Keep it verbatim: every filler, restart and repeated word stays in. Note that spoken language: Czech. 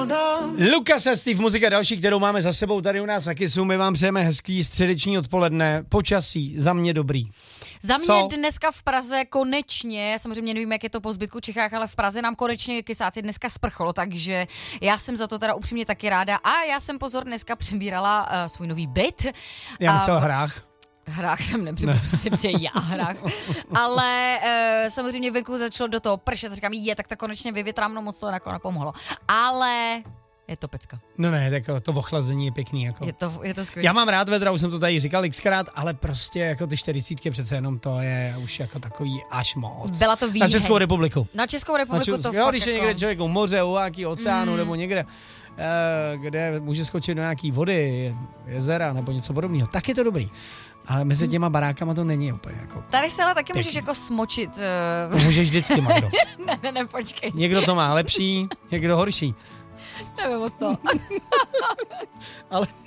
Lukas a Steve, muzika další, kterou máme za sebou tady u nás na Kissu. My vám přejeme hezký středeční odpoledne, počasí, za mě dobrý. Za mě Co? dneska v Praze konečně, samozřejmě nevím, jak je to po zbytku Čechách, ale v Praze nám konečně kysáci dneska sprchlo, takže já jsem za to teda upřímně taky ráda. A já jsem pozor dneska přebírala uh, svůj nový byt. Já myslel uh, hrách. Hrách jsem nepřibudu, prostě já hrách. Ale uh, samozřejmě venku začalo do toho pršet, říkám, je, tak to konečně vyvětrám, no moc to jako nepomohlo. Ale je to pecka. No ne, tak to ochlazení je pěkný. Jako. Je to, je to skvělé. Já mám rád vedra, už jsem to tady říkal xkrát, ale prostě jako ty čtyřicítky přece jenom to je už jako takový až moc. Byla to výheň. Na Českou republiku. Na Českou republiku Na Českou, to jo, fakt když je jako... někde člověk u moře, u nějaký oceánu Mm. nebo někde, eh, kde může skočit do nějaký vody, jezera nebo něco podobného, tak je to dobrý. Ale mezi těma barákama to není úplně jako... Tady se ale taky pěkný. můžeš jako smočit. Uh... Můžeš vždycky, Magdo. ne, ne, ne, počkej. Někdo to má lepší, někdo horší. Nevím o to. Ale